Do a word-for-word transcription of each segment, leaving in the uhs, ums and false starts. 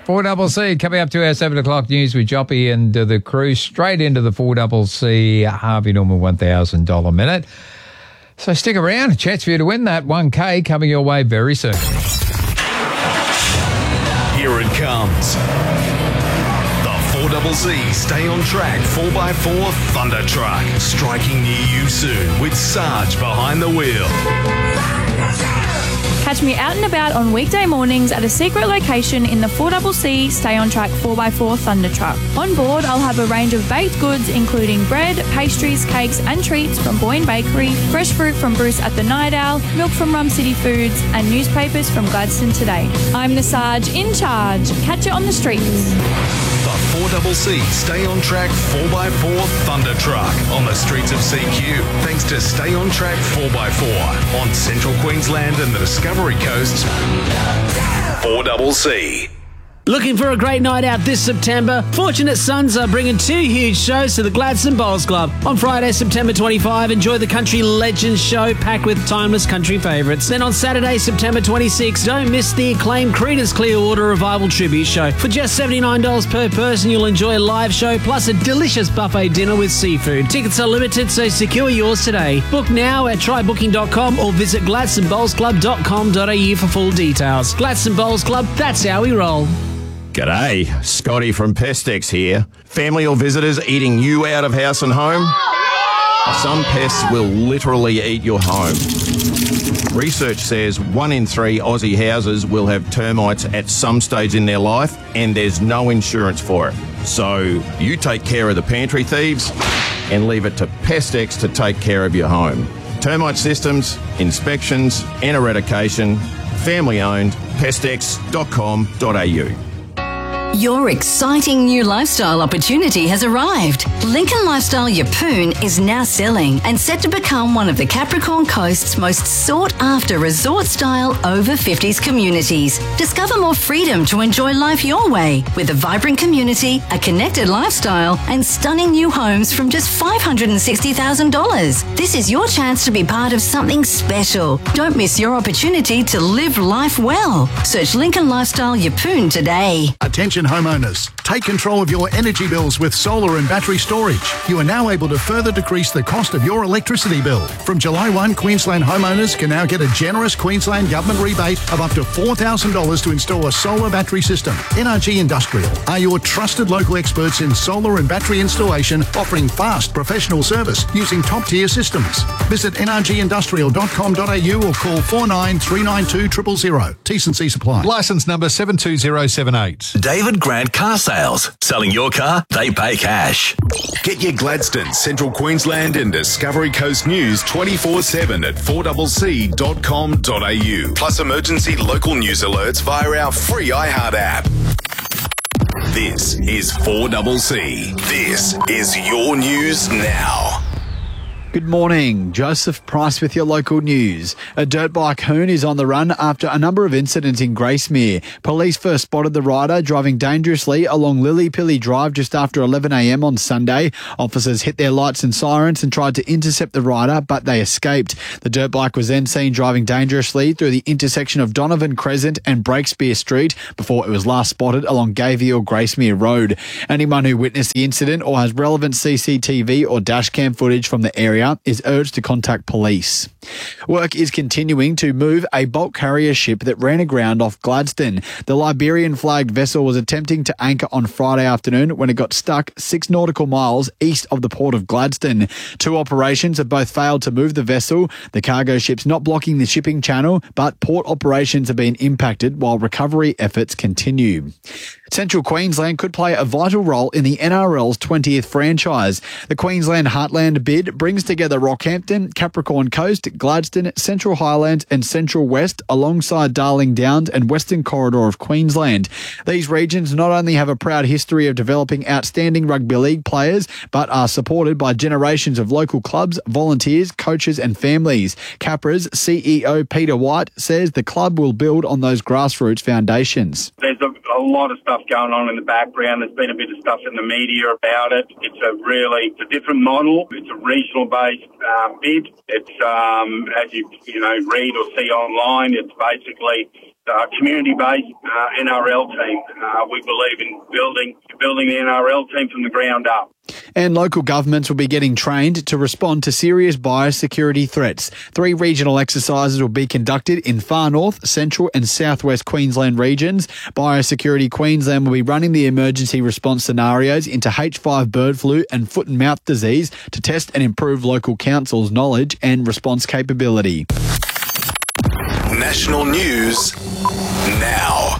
four C C coming up to our seven o'clock news with Joppy and uh, the crew. Straight into the four C C Harvey Norman one thousand dollars minute. So stick around. A chance for you to win that one K coming your way very soon. Here it comes. The four C C Stay on Track four by four Thunder Truck. Striking near you soon with Sarge behind the wheel. Catch me out and about on weekday mornings at a secret location in the four C C Stay on Track four by four Thunder Truck. On board, I'll have a range of baked goods including bread, pastries, cakes and treats from Boyne Bakery, fresh fruit from Bruce at the Night Owl, milk from Rum City Foods and newspapers from Gladstone Today. I'm the Sarge in charge. Catch it on the streets. The four C C Stay on Track four by four Thunder Truck on the streets of C Q. Thanks to Stay on Track four by four on Central Queensland and the Discovery Coast. four C C. Looking for a great night out this September? Fortunate Sons are bringing two huge shows to the Gladstone Bowls Club. On Friday, September twenty-fifth, enjoy the Country Legends show packed with timeless country favourites. Then on Saturday, September twenty-sixth, don't miss the acclaimed Creedence Clearwater Revival Tribute Show. For just seventy-nine dollars per person, you'll enjoy a live show plus a delicious buffet dinner with seafood. Tickets are limited, so secure yours today. Book now at try booking dot com or visit gladstone bowls club dot com dot a u for full details. Gladstone Bowls Club, that's how we roll. G'day, Scotty from Pestex here. Family or visitors eating you out of house and home? Some pests will literally eat your home. Research says one in three Aussie houses will have termites at some stage in their life, and there's no insurance for it. So you take care of the pantry thieves and leave it to Pestex to take care of your home. Termite systems, inspections and eradication, family owned, pestex dot com dot a u. Your exciting new lifestyle opportunity has arrived. Lincoln Lifestyle Yeppoon is now selling and set to become one of the Capricorn Coast's most sought-after resort-style over fifties communities. Discover more freedom to enjoy life your way with a vibrant community, a connected lifestyle, and stunning new homes from just five hundred sixty thousand dollars. This is your chance to be part of something special. Don't miss your opportunity to live life well. Search Lincoln Lifestyle Yeppoon today. Attention homeowners, take control of your energy bills with solar and battery storage. You are now able to further decrease the cost of your electricity bill. From July first, Queensland homeowners can now get a generous Queensland government rebate of up to four thousand dollars to install a solar battery system. N R G Industrial are your trusted local experts in solar and battery installation, offering fast professional service using top-tier systems. Visit n r g industrial dot com dot a u or call four nine three nine two zero zero zero. T's and C's apply. Licence number seven two zero seven eight. David Grant Car Sales. Selling your car, they pay cash. Get your Gladstone, Central Queensland and Discovery Coast news twenty-four seven at four c c dot com dot a u. Plus emergency local news alerts via our free iHeart app. This is four C C. This is your news now. Good morning. Joseph Price with your local news. A dirt bike hoon is on the run after a number of incidents in Gracemere. Police first spotted the rider driving dangerously along Lillypilly Drive just after eleven a m on Sunday. Officers hit their lights and sirens and tried to intercept the rider, but they escaped. The dirt bike was then seen driving dangerously through the intersection of Donovan Crescent and Breakspear Street before it was last spotted along Gayville Gracemere Road. Anyone who witnessed the incident or has relevant C C T V or dashcam footage from the area is urged to contact police. Work is continuing to move a bulk carrier ship that ran aground off Gladstone. The Liberian-flagged vessel was attempting to anchor on Friday afternoon when it got stuck six nautical miles east of the port of Gladstone. Two operations have both failed to move the vessel. The cargo ship's not blocking the shipping channel, but port operations have been impacted while recovery efforts continue. Central Queensland could play a vital role in the N R L's twentieth franchise. The Queensland Heartland bid brings together Rockhampton, Capricorn Coast, Gladstone, Central Highlands and Central West alongside Darling Downs and Western Corridor of Queensland. These regions not only have a proud history of developing outstanding rugby league players, but are supported by generations of local clubs, volunteers, coaches and families. Capra's C E O Peter White says the club will build on those grassroots foundations. There's a, a lot of stuff going on in the background. There's been a bit of stuff in the media about it. It's a really, it's a different model. It's a regional-based um, bid. It's, um, as you, you know, read or see online, it's basically uh, community-based uh, N R L team. Uh, we believe in building building the N R L team from the ground up. And local governments will be getting trained to respond to serious biosecurity threats. Three regional exercises will be conducted in Far North, Central and Southwest Queensland regions. Biosecurity Queensland will be running the emergency response scenarios into H five bird flu and foot and mouth disease to test and improve local councils' knowledge and response capability. National news now.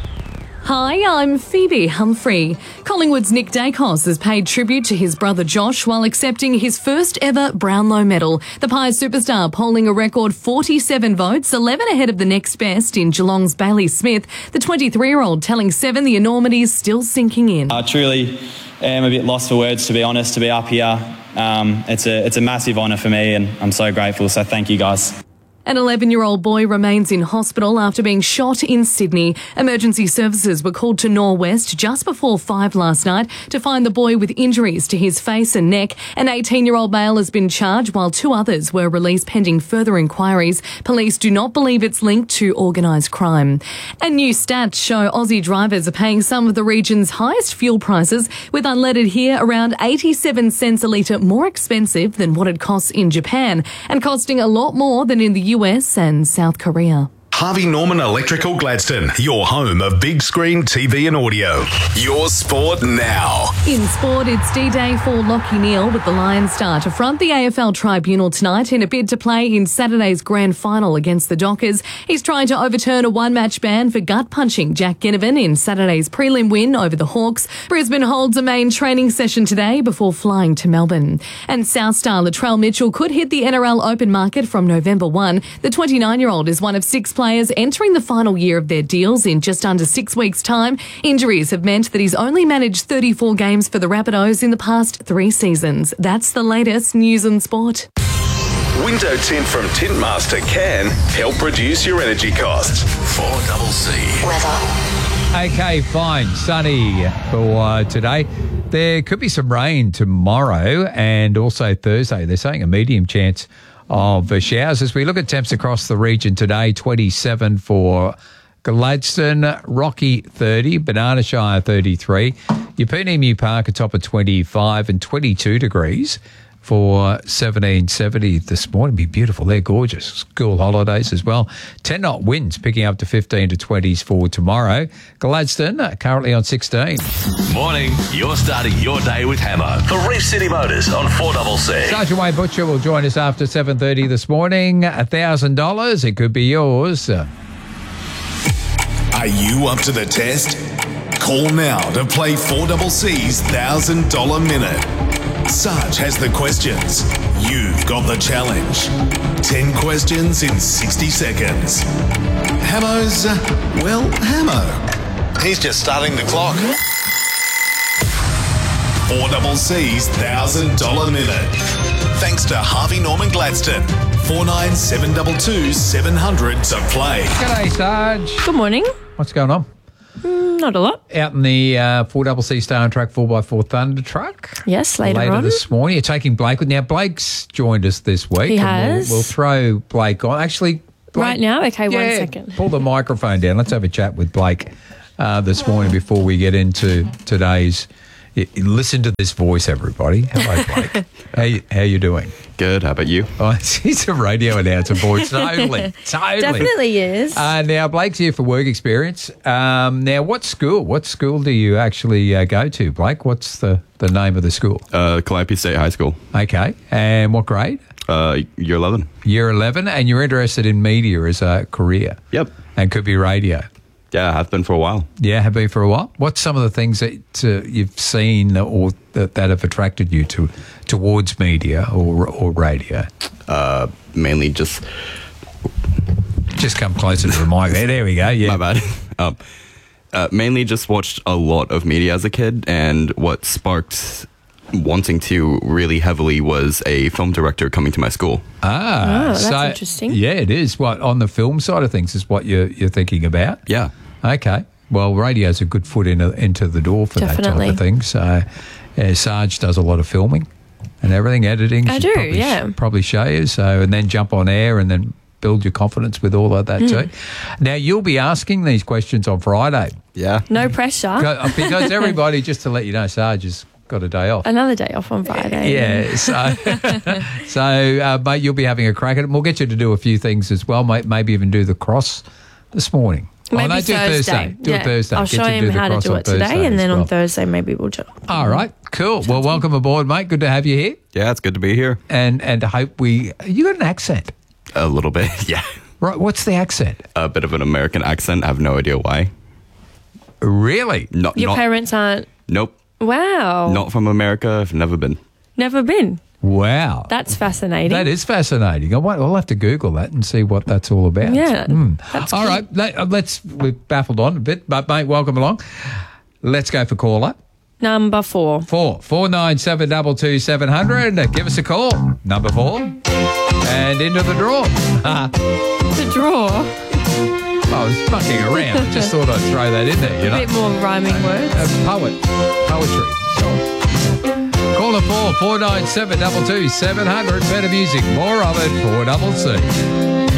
Hi, I'm Phoebe Humphrey. Collingwood's Nick Dacos has paid tribute to his brother Josh while accepting his first ever Brownlow medal. The Pies superstar polling a record forty-seven votes, eleven ahead of the next best in Geelong's Bailey Smith. The twenty-three-year-old telling Seven the enormity is still sinking in. I truly am a bit lost for words, to be honest, to be up here. Um, it's a it's a massive honour for me and I'm so grateful, so thank you guys. An eleven-year-old boy remains in hospital after being shot in Sydney. Emergency services were called to Norwest just before five last night to find the boy with injuries to his face and neck. An eighteen-year-old male has been charged while two others were released pending further inquiries. Police do not believe it's linked to organised crime. And new stats show Aussie drivers are paying some of the region's highest fuel prices, with unleaded here around eighty-seven cents a litre more expensive than what it costs in Japan and costing a lot more than in the U S and South Korea. Harvey Norman Electrical Gladstone, your home of big screen T V and audio. Your sport now. In sport, it's D-Day for Lachie Neale with the Lions star to front the A F L Tribunal tonight in a bid to play in Saturday's grand final against the Dockers. He's trying to overturn a one-match ban for gut-punching Jack Ginnivan in Saturday's prelim win over the Hawks. Brisbane holds a main training session today before flying to Melbourne. And South star Latrell Mitchell could hit the N R L open market from November first. The twenty-nine-year-old is one of six players Players entering the final year of their deals in just under six weeks' time. Injuries have meant that he's only managed thirty-four games for the Rabbitohs in the past three seasons. That's the latest news and sport. Window tint from Tintmaster can help reduce your energy costs. four double C. Weather. Okay, fine. Sunny for uh, today. There could be some rain tomorrow and also Thursday. They're saying a medium chance of uh, showers. As we look at temps across the region today, twenty-seven for Gladstone, Rocky thirty, Banana Shire thirty-three, Yapunimu Park atop of twenty-five and twenty-two degrees for seventeen seventy this morning. Be beautiful. They're gorgeous. School holidays as well. ten knot winds picking up to fifteen to twenties for tomorrow. Gladstone uh, currently on sixteen. Morning, you're starting your day with Hammer for Reef City Motors on four double C. Sergeant Wayne Butcher will join us after seven thirty this morning. one thousand dollars. It could be yours. Are you up to the test? Call now to play four double C's one thousand dollars minute. Sarge has the questions. You've got the challenge. ten questions in sixty seconds. Hammo's, uh, well, Hammo. He's just starting the clock. four double C's one thousand dollars minute. Thanks to Harvey Norman Gladstone. four nine seven two two seven hundred to play. G'day, Sarge. Good morning. What's going on? Mm, not a lot. Out in the uh, four double C Star and Track four by four Thunder Truck. Yes, later, later on. this morning. You're taking Blake with. Now, Blake's joined us this week. He and has. We'll, we'll throw Blake on. Actually, Blake, right now? Okay, yeah, one second. Pull the microphone down. Let's have a chat with Blake uh, this morning before we get into today's. Y- Listen to this voice, everybody. Hello, Blake. how you, how you doing? Good. How about you? Oh, he's a radio announcer voice. Totally. Totally. Definitely is. Uh, now, Blake's here for work experience. Um, now, what school? What school do you actually uh, go to, Blake? What's the, the name of the school? Uh, Calliope State High School. Okay. And what grade? Uh, year eleven. Year eleven. And you're interested in media as a career? Yep. And could be radio? Yeah, I have been for a while. Yeah, have been for a while. What's some of the things that uh, you've seen or that, that have attracted you to towards media or or radio? Uh, mainly just... Just come closer to the mic. There, there we go. Yeah. My bad. um, uh, mainly just watched a lot of media as a kid, and what sparked wanting to really heavily was a film director coming to my school. Ah, oh, that's so, interesting. Yeah, it is. What, on the film side of things is what you're, you're thinking about? Yeah. Okay. Well, radio's a good foot in a, into the door for Definitely. that type of thing. So, yeah, Sarge does a lot of filming and everything, editing. I She'd do, probably, yeah. Probably show you. So, and then jump on air and then build your confidence with all of that Mm. too. Now, you'll be asking these questions on Friday. Yeah. No pressure. Because because everybody, just to let you know, Sarge has got a day off. Another day off on Friday. Yeah, so, so uh, mate, you'll be having a crack at it. We'll get you to do a few things as well, mate. Maybe even do the cross this morning. Maybe oh, no, do Thursday. Thursday. Do yeah. it Thursday. I'll Get show you him the how to cross do on it today, Thursday and then as well. on Thursday maybe we'll jump. All right, cool. Well, welcome aboard, mate. Good to have you here. Yeah, it's good to be here. And and hope we. You got an accent, A little bit, yeah. right? What's the accent? A bit of an American accent. I have no idea why. Really? Not, Your not, parents aren't. Nope. Wow. Not from America. I've never been. Never been. Wow, That's fascinating. that is fascinating. I won't, we'll have to Google that and see what that's all about. Yeah, Mm. that's All cool. right, let, uh, let's. We've baffled on a bit, but mate, welcome along. Let's go for caller. Number four. Four four nine seven double two seven hundred. Give us a call. Number four, and into the draw. The draw. I was fucking around. I just thought I'd throw that in there. You A know, bit more rhyming words. a poet, poetry. So, caller four four nine seven double two seven hundred. Better music, more of it. Four double C.